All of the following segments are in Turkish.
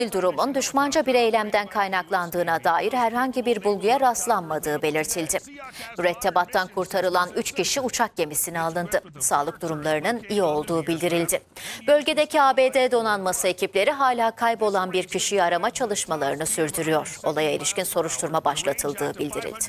Durumun düşmanca bir eylemden kaynaklandığına dair herhangi bir bulguya rastlanmadığı belirtildi. Mürettebattan kurtarılan 3 kişi uçak gemisine alındı. Sağlık durumlarının iyi olduğu bildirildi. Bölgedeki ABD donanması ekipleri hala kaybolan bir kişiyi arama çalışmalarını sürdürüyor. Olaya ilişkin soruşturma başlatıldığı bildirildi.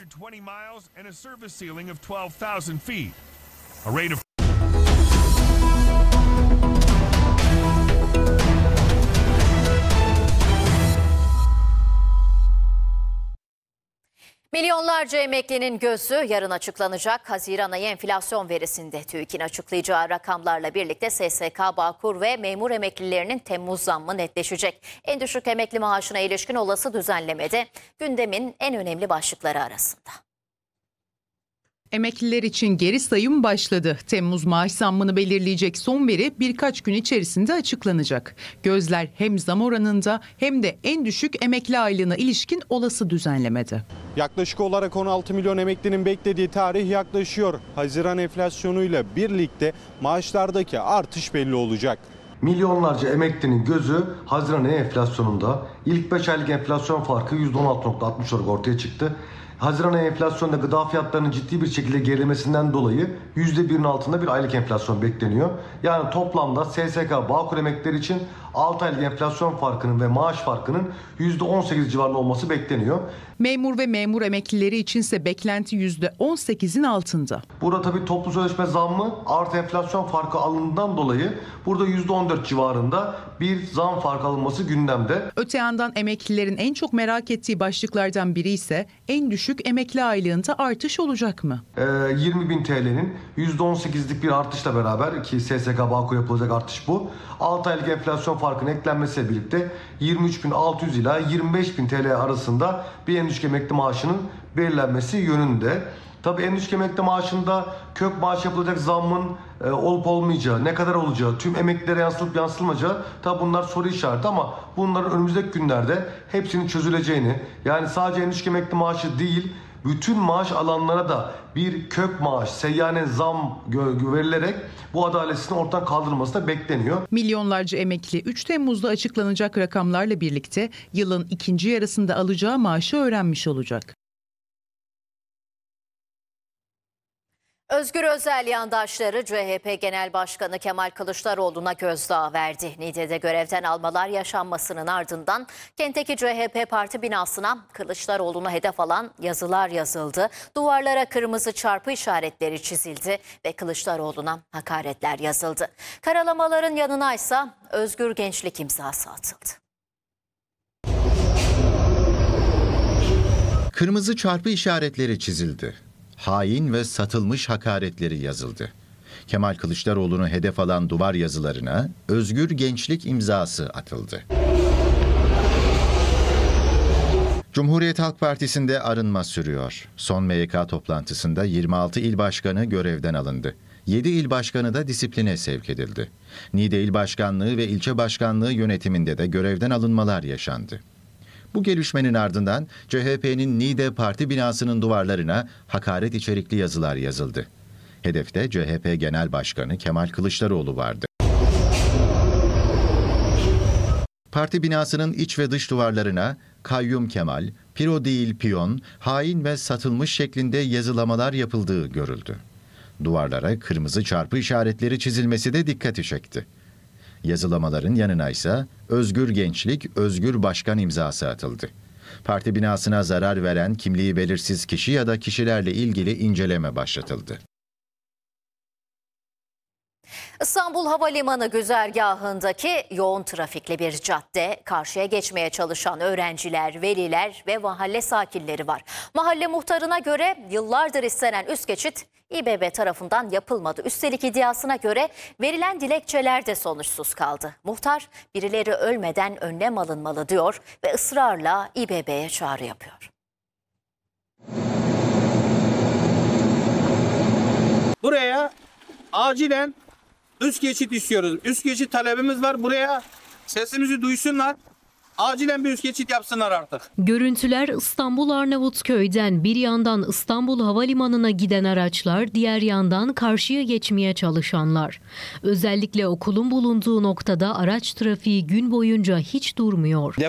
Milyonlarca emeklinin gözü yarın açıklanacak Haziran ayı enflasyon verisinde. TÜİK'in açıklayacağı rakamlarla birlikte SSK, Bağkur ve memur emeklilerinin Temmuz zammı netleşecek. En düşük emekli maaşına ilişkin olası düzenlemede gündemin en önemli başlıkları arasında. Emekliler için geri sayım başladı. Temmuz maaş zammını belirleyecek son veri birkaç gün içerisinde açıklanacak. Gözler hem zam oranında hem de en düşük emekli aylığına ilişkin olası düzenlemede. Yaklaşık olarak 16 milyon emeklinin beklediği tarih yaklaşıyor. Haziran enflasyonuyla birlikte maaşlardaki artış belli olacak. Milyonlarca emeklinin gözü Haziran ayı enflasyonunda. İlk 5 aylık enflasyon farkı %16.60 olarak ortaya çıktı. Haziran ayı enflasyonda gıda fiyatlarının ciddi bir şekilde gerilemesinden dolayı %1'in altında bir aylık enflasyon bekleniyor. Yani toplamda SSK, Bağkur emeklileri için 6 aylık enflasyon farkının ve maaş farkının %18 civarında olması bekleniyor. Memur ve memur emeklileri içinse beklenti %18'in altında. Burada tabii toplu sözleşme zammı artı enflasyon farkı alındığından dolayı burada %14 civarında bir zam farkı alınması gündemde. Öte yandan emeklilerin en çok merak ettiği başlıklardan biri ise en düşük emekli aylığında artış olacak mı? 20.000 TL'nin %18'lik bir artışla beraber, ki SSK Bağkur yapılacak artış bu. 6 aylık enflasyon farkının eklenmesiyle birlikte 23.600 ila 25.000 TL arasında bir en düşük emekli maaşının belirlenmesi yönünde. Tabii en düşük emekli maaşında kök maaş yapılacak zammın olup olmayacağı, ne kadar olacağı, tüm emeklilere yansılıp yansılmayacağı, tabii bunlar soru işareti ama bunların önümüzdeki günlerde hepsinin çözüleceğini, yani sadece en düşük emekli maaşı değil, bütün maaş alanlara da bir kök maaş, seyyanen zam verilerek bu adaletsizliğin ortadan kaldırılması da bekleniyor. Milyonlarca emekli 3 Temmuz'da açıklanacak rakamlarla birlikte yılın ikinci yarısında alacağı maaşı öğrenmiş olacak. Özgür Özel yandaşları CHP Genel Başkanı Kemal Kılıçdaroğlu'na gözdağı verdi. Niğde'de görevden almalar yaşanmasının ardından kentteki CHP parti binasına Kılıçdaroğlu'na hedef alan yazılar yazıldı. Duvarlara kırmızı çarpı işaretleri çizildi ve Kılıçdaroğlu'na hakaretler yazıldı. Karalamaların yanına ise Özgür Gençlik imzası atıldı. Kırmızı çarpı işaretleri çizildi. Hain ve satılmış hakaretleri yazıldı. Kemal Kılıçdaroğlu'nu hedef alan duvar yazılarına Özgür Gençlik imzası atıldı. Cumhuriyet Halk Partisi'nde arınma sürüyor. Son MYK toplantısında 26 il başkanı görevden alındı. 7 il başkanı da disipline sevk edildi. Niğde İl Başkanlığı ve ilçe başkanlığı yönetiminde de görevden alınmalar yaşandı. Bu gelişmenin ardından CHP'nin Niğde Parti binasının duvarlarına hakaret içerikli yazılar yazıldı. Hedefte CHP Genel Başkanı Kemal Kılıçdaroğlu vardı. Parti binasının iç ve dış duvarlarına Kayyum Kemal, Piro değil piyon, hain ve satılmış şeklinde yazılamalar yapıldığı görüldü. Duvarlara kırmızı çarpı işaretleri çizilmesi de dikkati çekti. Yazılamaların yanına ise Özgür Gençlik, Özgür Başkan imzası atıldı. Parti binasına zarar veren kimliği belirsiz kişi ya da kişilerle ilgili inceleme başlatıldı. İstanbul Havalimanı güzergahındaki yoğun trafikli bir cadde, karşıya geçmeye çalışan öğrenciler, veliler ve mahalle sakinleri var. Mahalle muhtarına göre yıllardır istenen üst geçit İBB tarafından yapılmadı. Üstelik iddiasına göre verilen dilekçeler de sonuçsuz kaldı. Muhtar birileri ölmeden önlem alınmalı diyor ve ısrarla İBB'ye çağrı yapıyor. Buraya acilen üst geçit istiyoruz. Üst geçit talebimiz var. Buraya sesimizi duysunlar. Acilen bir üst geçit yapsınlar artık. Görüntüler İstanbul Arnavutköy'den, bir yandan İstanbul Havalimanı'na giden araçlar, diğer yandan karşıya geçmeye çalışanlar. Özellikle okulun bulunduğu noktada araç trafiği gün boyunca hiç durmuyor.